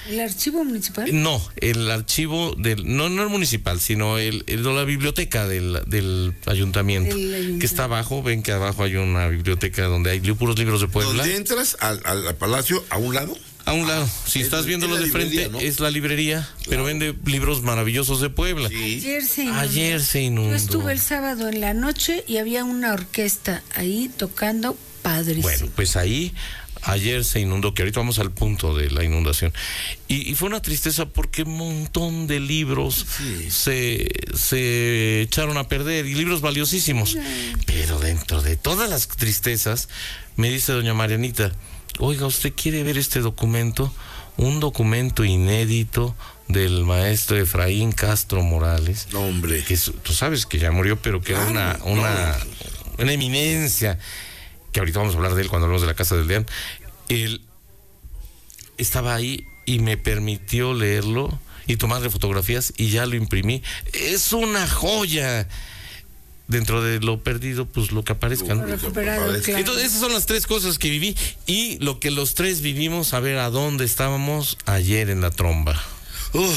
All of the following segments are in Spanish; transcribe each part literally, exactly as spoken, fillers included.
¿El archivo municipal? No, el archivo del, no, no el municipal, sino el, el de la biblioteca del, del ayuntamiento, El ayuntamiento. que está abajo. Ven que abajo hay una biblioteca donde hay li- puros libros de Puebla. Donde entras al, al, al palacio, a un lado. A un lado, si es- estás es viéndolo la de frente, librería, ¿no? es la librería, pero Claro. vende libros maravillosos de Puebla. Sí. Ayer se inundó. Ayer se inundó. Yo estuve el sábado en la noche y había una orquesta ahí tocando padrísimo. Bueno, pues ahí ayer se inundó, que ahorita vamos al punto de la inundación. Y, y fue una tristeza porque un montón de libros Sí. se, se echaron a perder, y libros valiosísimos. Pero dentro de todas las tristezas, me dice doña Marianita, oiga, ¿usted quiere ver este documento? Un documento inédito del maestro Efraín Castro Morales. No, hombre. Que es- tú sabes que ya murió, pero que Claro, era una, una, no. una eminencia, que ahorita vamos a hablar de él cuando hablamos de la Casa del Deán. Él estaba ahí y me permitió leerlo y tomarle fotografías, y ya lo imprimí. Es una joya. Dentro de lo perdido, pues lo que aparezca, ¿no? Lo recuperado, Parece- claro. Entonces, esas son las tres cosas que viví, y lo que los tres vivimos, a ver a dónde estábamos ayer en la tromba. Uf,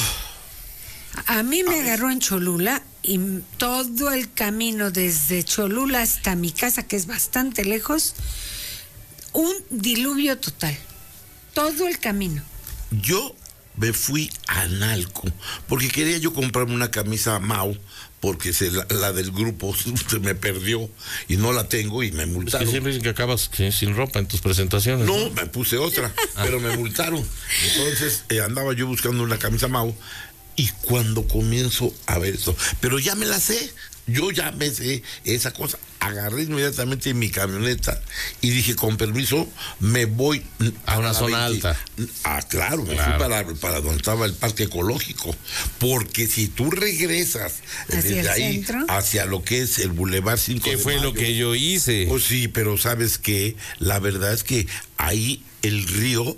A mí me agarró en Cholula y m- todo el camino desde Cholula hasta mi casa, que es bastante lejos, un diluvio total. Todo el camino. yo me fui a Analco porque quería yo comprarme una camisa Mau, porque se, la, la del grupo se me perdió y no la tengo y me Es que multaron. siempre dicen que acabas sin, sin ropa en tus presentaciones. No, me puse otra, pero me multaron. Entonces eh, andaba yo buscando una camisa Mau, y cuando comienzo a ver eso, pero ya me la sé, yo ya me sé esa cosa. Agarré inmediatamente mi camioneta y dije, con permiso, me voy A una la zona veinte. alta. Ah, claro, me Claro. fui para, para donde estaba el parque ecológico, porque si tú regresas Hacia desde el ahí centro. hacia lo que es el Boulevard cinco Que de fue lo Mayo, que yo hice. pues sí, pero sabes que la verdad es que ahí el río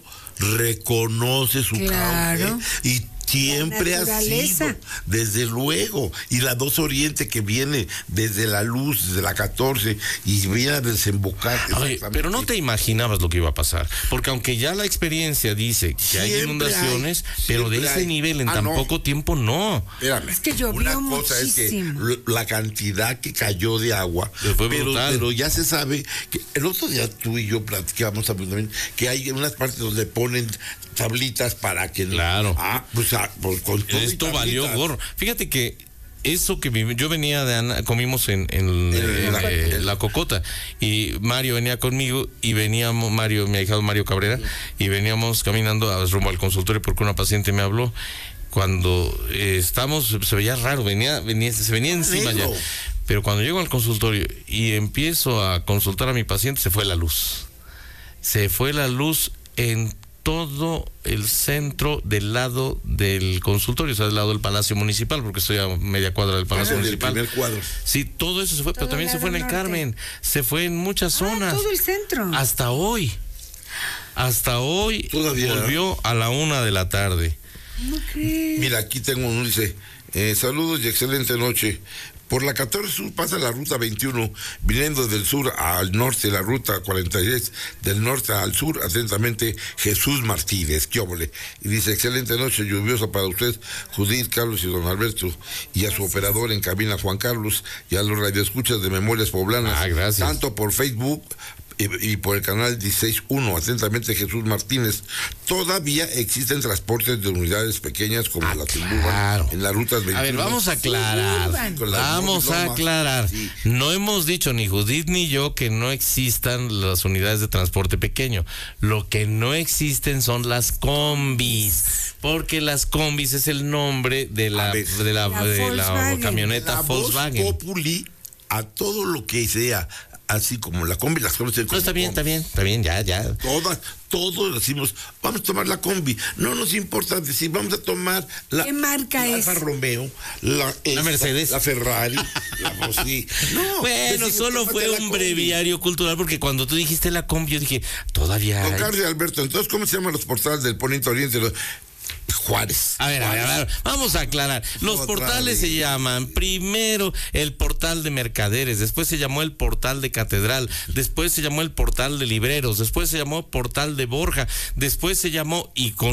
reconoce su Claro. cauce y siempre ha naturaleza. sido, desde luego, y la dos Oriente que viene desde la Luz, desde la catorce, y viene a desembocar. Ay, pero no te imaginabas lo que iba a pasar, porque aunque ya la experiencia dice que hay Siempre inundaciones, hay, pero de siempre ese hay. nivel en Ah, tan no. poco tiempo no. Espérame, Es que llovió una cosa es que muchísimo. l- la cantidad que cayó de agua, Pero fue pero, brutal. pero ya se sabe que el otro día tú y yo platicábamos también que hay unas partes donde ponen tablitas para que no- Claro. ah, pues, ah, pues, con todo y Esto valió tablitas. gorro. Fíjate que eso que vi- yo venía de Ana, comimos en, en, En en, la- eh, la Cocota, y Mario venía conmigo, y veníamos, Mario, mi ahijado Mario Cabrera, y veníamos caminando a, rumbo al consultorio porque una paciente me habló. Cuando eh, estamos, se veía raro, venía, venía, se venía encima ya. Negro. Pero cuando llego al consultorio y empiezo a consultar a mi paciente, se fue la luz. Se fue la luz en todo el centro del lado del consultorio, o sea, del lado del Palacio Municipal, porque estoy a media cuadra del Palacio Ah, del Municipal. primer cuadro. Sí, todo eso se fue, pero Todo también el se fue en el lado norte. Carmen, se fue en muchas Ah, zonas. todo el centro. Hasta hoy. Hasta hoy Todavía. volvió a la una de la tarde. ¿Cómo crees? Mira, aquí tengo uno, dice, eh, saludos y excelente noche. Por la catorce Sur pasa la ruta veintiuno, viniendo del sur al norte, la ruta cuarenta y seis, del norte al sur, atentamente, Jesús Martínez, qué óvole. Y dice, excelente noche, lluviosa para usted, Judith, Carlos y don Alberto, y a su operador en cabina, Juan Carlos, y a los radioescuchas de Memorias Poblanas. Ah, gracias. Tanto por Facebook y, y por el canal dieciséis uno, atentamente Jesús Martínez. Todavía existen transportes de unidades pequeñas como Ah, la claro. en las rutas veintiuno. A ver, vamos a aclarar. Suburban. Con las Vamos a lomas. aclarar. Sí. No hemos dicho ni Judith ni yo que no existan las unidades de transporte pequeño. Lo que no existen son las combis, porque las combis es el nombre de la, A ver. de la, La de la Volkswagen. camioneta La voz Volkswagen. populi a todo lo que sea, así como la combi, las conocen No, como está bien, está combi. bien, está bien, ya, ya. Todas, todos decimos, vamos a tomar la combi. No nos importa decir, vamos a tomar la. ¿Qué marca la es? Alfa Romeo, la, esta, Mercedes. la Ferrari, la pues sí. No, Bueno, decimos, solo tómate fue la un combi. breviario cultural, porque cuando tú dijiste la combi, yo dije, todavía Don hay. Carlos y Alberto, entonces, ¿cómo se llaman los portales del Poniente Oriente? Los- Juárez. A ver, a ver, a ver, vamos a aclarar. Los Otra portales se vez. llaman, primero el portal de mercaderes, después se llamó el portal de catedral, después se llamó el portal de libreros, después se llamó portal de Borja, después se llamó y con